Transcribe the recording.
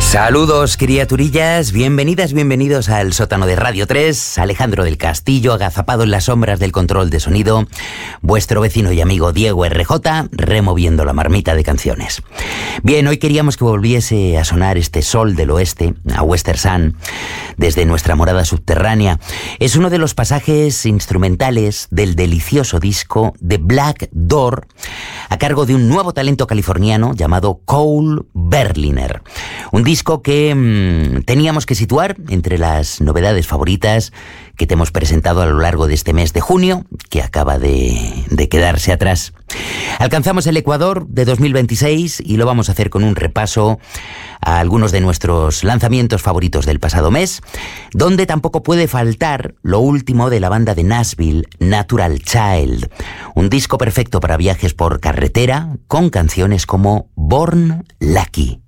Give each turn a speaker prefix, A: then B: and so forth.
A: Saludos, criaturillas, bienvenidas, bienvenidos al sótano de Radio 3, Alejandro del Castillo, agazapado en las sombras del control de sonido, vuestro vecino y amigo Diego RJ, removiendo la marmita de canciones. Bien, hoy queríamos que volviese a sonar este Sol del Oeste, a Western Sun, desde nuestra morada subterránea. Es uno de los pasajes instrumentales del delicioso disco The Black Door, a cargo de un nuevo talento californiano llamado Cole Berliner. Un disco que teníamos que situar entre las novedades favoritas que te hemos presentado a lo largo de este mes de junio, que acaba de quedarse atrás. Alcanzamos el Ecuador de 2026 y lo vamos a hacer con un repaso a algunos de nuestros lanzamientos favoritos del pasado mes, donde tampoco puede faltar lo último de la banda de Nashville, Natural Child, un disco perfecto para viajes por carretera con canciones como Born Lucky.